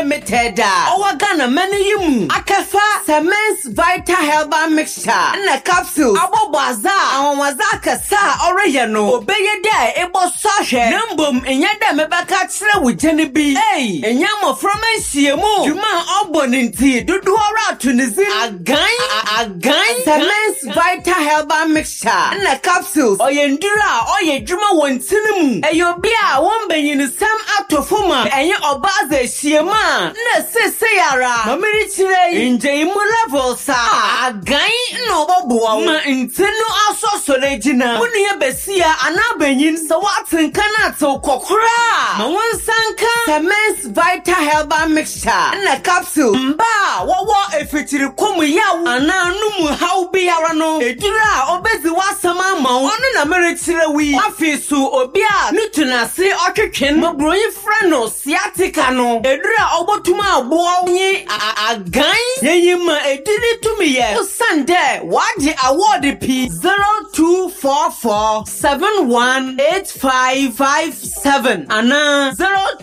Limited. Owagana many yimu. Akafa Semens Vita Herbal Mixture. Na capsules. Abo baza. Awazaka sa original. Obeye de ebo sashe. Numbum enyada mebaka tsre with Jenny B. Hey, enyamo from Siemu. Juma oboninti. Dudu ora tunizim. Again. Semens Vita Herbal Mixture. Na capsules. Oyendura. Oye Juma wontinumu. Eyo bia wombenyin sam atofuma. Enye obaze siema. Na seseyara. Mamiri chire. Inje imu level sa. Again no bobo. Ma intenu aso solejina. Munye besia anabenyin sa watin kana to kokora. Ma wansanka Semens Vita Herbal Mixture. Na capsule. Mba wawo efitiri komu yawu. Ana numu haubiara no. Edura obezi wasama ma. Onu na mere chire wi. Afisu obia nutunasi otwetwen. Mabroyi freno sciatica no. Edura obotuma abo nyi agan. Yeyima edini tumi ye. Sande waji award P 0244718557 ana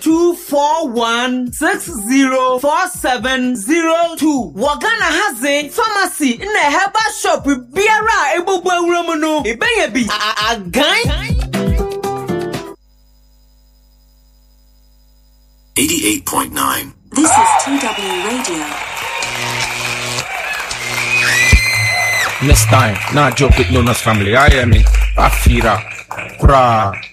0241604702. Wagana haze pharmacy na herbal shop biara ebubu awuramu no. Ebeye bi agan. 88.9. This is TW Radio. Next time, not joke with Luna's family. I hear me. Afira. Kura.